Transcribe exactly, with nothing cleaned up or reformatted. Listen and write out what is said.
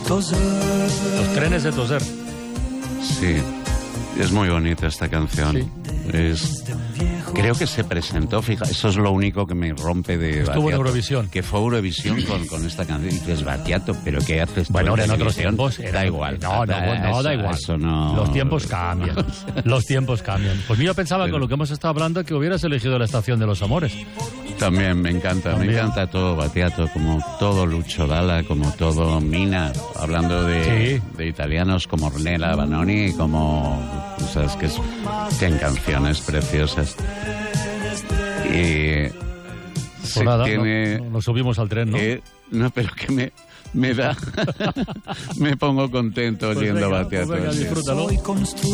Los trenes de Toser. Sí, es muy bonita esta canción. Sí. Es, creo que se presentó, fija, eso es lo único que me rompe de Estuvo Battiato, en Eurovisión. que fue Eurovisión con, con esta canción. Y dices, Battiato, ¿pero qué haces? Bueno, tú en otros televisión? tiempos era- Da igual. No, no, no, eso, da igual. Eso no... Los tiempos cambian. Los tiempos cambian. Pues mira, pensaba Pero- con lo que hemos estado hablando que hubieras elegido La Estación de los Amores. También me encanta, También. me encanta todo Battiato, como todo Lucio Dalla, como todo Mina, hablando de, Sí. de italianos como Ornella Vanoni, como, o sea, es que es, tienen canciones preciosas. Y Pues se nada, tiene... no- no- nos subimos al tren, ¿no? que- no, pero que me, me da, me pongo contento Pues oyendo venga, Battiato. pues venga, sí. disfrútalo.